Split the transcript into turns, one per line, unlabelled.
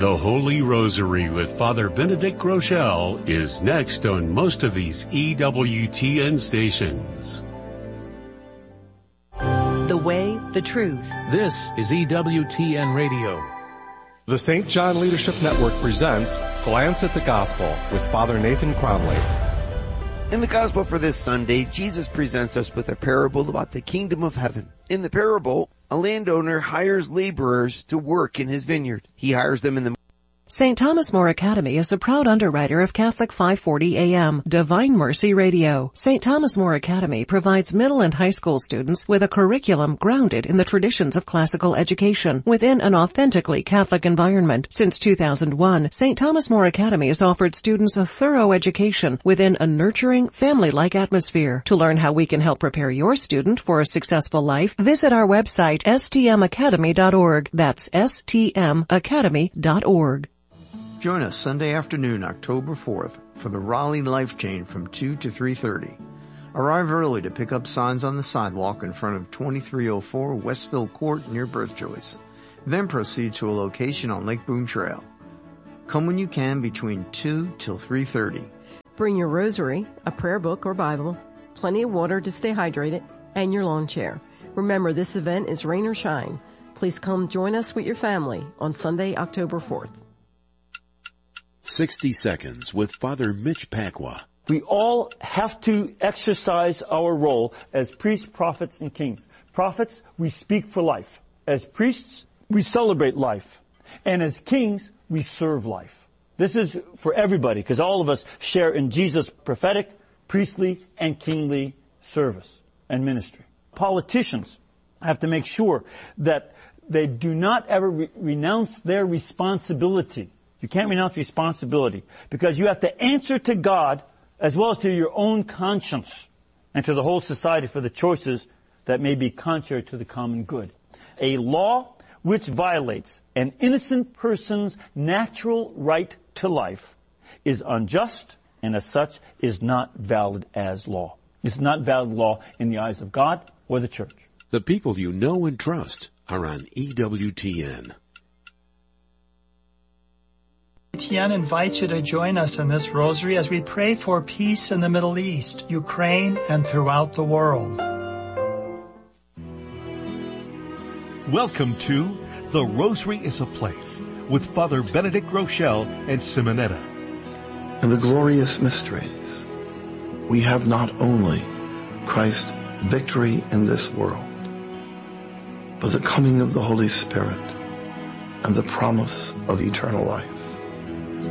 The Holy Rosary with Father Benedict Rochelle is next on most of these EWTN stations.
The way, the truth.
This is EWTN Radio.
The St. John Leadership Network presents Glance at the Gospel with Father Nathan Cromley.
In the Gospel for this Sunday, Jesus presents us with a parable about the kingdom of heaven. In the parable, a landowner hires laborers to work in his vineyard. He hires them in the
St. Thomas More Academy is a proud underwriter of Catholic 540 AM, Divine Mercy Radio. St. Thomas More Academy provides middle and high school students with a curriculum grounded in the traditions of classical education within an authentically Catholic environment. Since 2001, St. Thomas More Academy has offered students a thorough education within a nurturing, family-like atmosphere. To learn how we can help prepare your student for a successful life, visit our website, stmacademy.org. That's stmacademy.org.
Join us Sunday afternoon, October 4th, for the Raleigh Life Chain from 2 to 3:30. Arrive early to pick up signs on the sidewalk in front of 2304 Westville Court near Birth Choice. Then proceed to a location on Lake Boone Trail. Come when you can between 2 till 3:30.
Bring your rosary, a prayer book or Bible, plenty of water to stay hydrated, and your lawn chair. Remember, this event is rain or shine. Please come join us with your family on Sunday, October 4th.
60 Seconds with Father Mitch Pacwa.
We all have to exercise our role as priests, prophets, and kings. Prophets, we speak for life. As priests, we celebrate life. And as kings, we serve life. This is for everybody, because all of us share in Jesus' prophetic, priestly, and kingly service and ministry. Politicians have to make sure that they do not ever renounce their responsibility. You can't renounce responsibility because you have to answer to God as well as to your own conscience and to the whole society for the choices that may be contrary to the common good. A law which violates an innocent person's natural right to life is unjust and as such is not valid as law. It's not valid law in the eyes of God or the church.
The people you know and trust are on EWTN.
EWTN invites you to join us in this rosary as we pray for peace in the Middle East, Ukraine, and throughout the world.
Welcome to The Rosary is a Place with Father Benedict Rochelle and Simonetta.
In the glorious mysteries, we have not only Christ's victory in this world, but the coming of the Holy Spirit and the promise of eternal life.